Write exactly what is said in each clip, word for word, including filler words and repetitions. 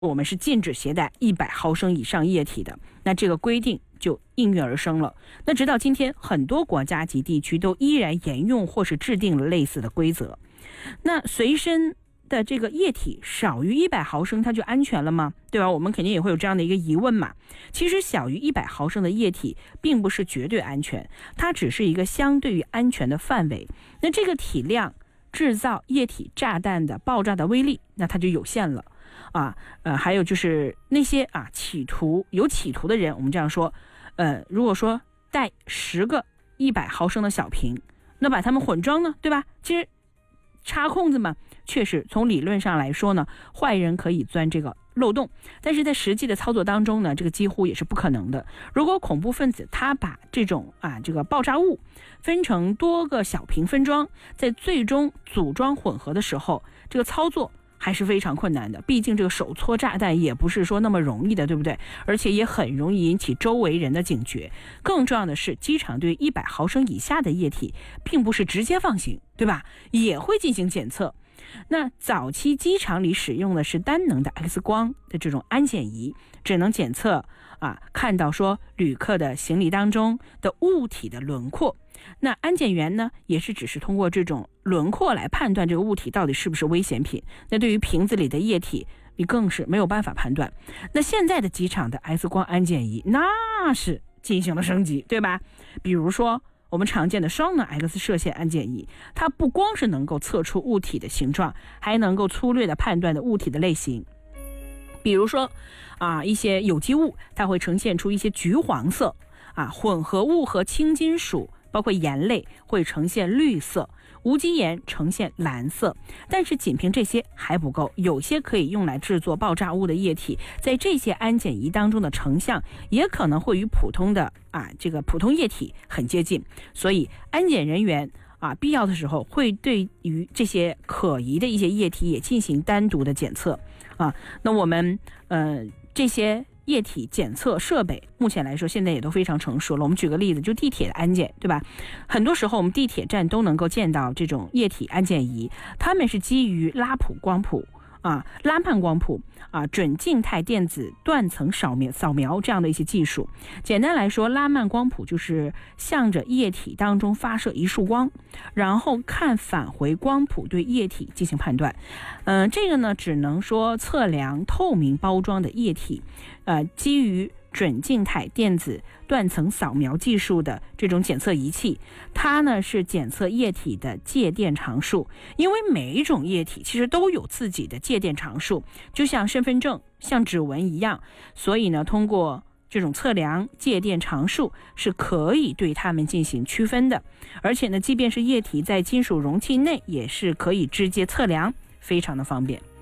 我们是禁止携带一百毫升以上液体的，那这个规定就应运而生了。那直到今天，很多国家及地区都依然沿用或是制定了类似的规则。那随身的这个液体少于一百毫升，它就安全了吗？对吧？我们肯定也会有这样的一个疑问嘛。其实小于一百毫升的液体并不是绝对安全，它只是一个相对于安全的范围。那这个体量制造液体炸弹的爆炸的威力，那它就有限了啊。呃，还有就是那些啊企图有企图的人，我们这样说，呃，如果说带十个一百毫升的小瓶，那把它们混装呢，对吧？其实插空子嘛，确实从理论上来说呢，坏人可以钻这个漏洞，但是在实际的操作当中呢，这个几乎也是不可能的。如果恐怖分子他把这种啊这个爆炸物分成多个小瓶分装，在最终组装混合的时候，这个操作还是非常困难的，毕竟这个手搓炸弹也不是说那么容易的，对不对？而且也很容易引起周围人的警觉。更重要的是，机场对一百毫升以下的液体并不是直接放行，对吧？也会进行检测。那早期机场里使用的是单能的 X 光的这种安检仪，只能检测啊看到说旅客的行李当中的物体的轮廓。那安检员呢，也是只是通过这种轮廓来判断这个物体到底是不是危险品。那对于瓶子里的液体，你更是没有办法判断。那现在的机场的 X 光安检仪那是进行了升级，对吧？比如说我们常见的双能 X 射线安检仪，它不光是能够测出物体的形状，还能够粗略的判断的物体的类型。比如说啊，一些有机物它会呈现出一些橘黄色啊，混合物和轻金属包括盐类会呈现绿色，无机盐呈现蓝色。但是仅凭这些还不够，有些可以用来制作爆炸物的液体，在这些安检仪当中的成像也可能会与普通的啊这个普通液体很接近。所以安检人员啊必要的时候会对于这些可疑的一些液体也进行单独的检测啊。那我们呃这些液体检测设备目前来说现在也都非常成熟了。我们举个例子，就地铁的安检，对吧？很多时候我们地铁站都能够见到这种液体安检仪，它们是基于拉普光谱啊、拉曼光谱啊、准静态电子断层扫描扫描这样的一些技术。简单来说，拉曼光谱就是向着液体当中发射一束光，然后看返回光谱对液体进行判断。嗯、呃，这个呢，只能说测量透明包装的液体，呃，基于准静态电子断层扫描技术的这种检测仪器，它呢是检测液体的介电常数。因为每一种液体其实都有自己的介电常数，就像身份证、像指纹一样，所以呢，通过这种测量介电常数是可以对它们进行区分的。而且呢，即便是液体在金属容器内，也是可以直接测量，非常的方便。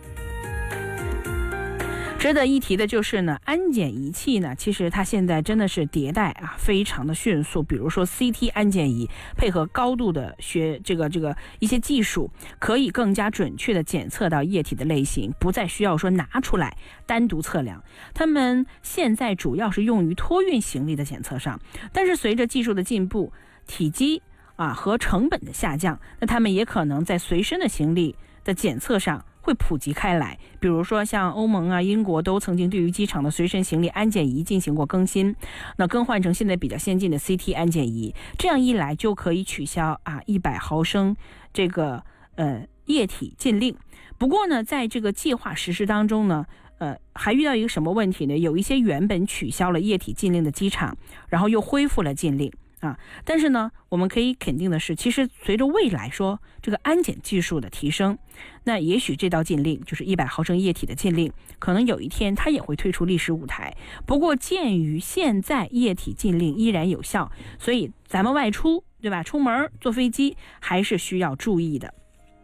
值得一提的就是呢，安检仪器呢，其实它现在真的是迭代啊，非常的迅速。比如说 C T 安检仪，配合高度的学这个这个一些技术，可以更加准确的检测到液体的类型，不再需要说拿出来单独测量。它们现在主要是用于托运行李的检测上，但是随着技术的进步，体积啊和成本的下降，那它们也可能在随身的行李的检测上会普及开来。比如说像欧盟啊、英国都曾经对于机场的随身行李安检仪进行过更新，那更换成现在比较先进的 C T 安检仪，这样一来就可以取消啊一百毫升这个呃液体禁令。不过呢，在这个计划实施当中呢，呃，还遇到一个什么问题呢？有一些原本取消了液体禁令的机场，然后又恢复了禁令。啊，但是呢，我们可以肯定的是，其实随着未来说这个安检技术的提升，那也许这道禁令就是一百毫升液体的禁令，可能有一天它也会退出历史舞台。不过，鉴于现在液体禁令依然有效，所以咱们外出，对吧？出门坐飞机还是需要注意的。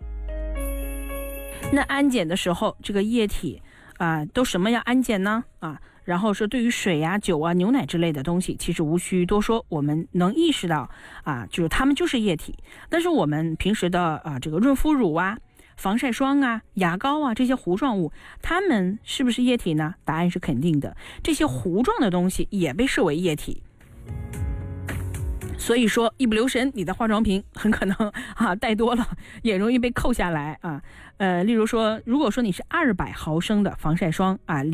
那安检的时候，这个液体啊、呃，都什么样安检呢？啊？然后说对于水呀、酒啊、牛奶之类的东西，其实无需多说，我们能意识到啊，就是它们就是液体。但是我们平时的啊这个润肤乳啊、防晒霜啊、牙膏啊这些糊状物，它们是不是液体呢？答案是肯定的，这些糊状的东西也被视为液体。 所以说一不留神，你的化妆品很可能啊带多了，也容易被扣下来啊。呃，例如说，如果说你是二百毫升的防晒霜啊。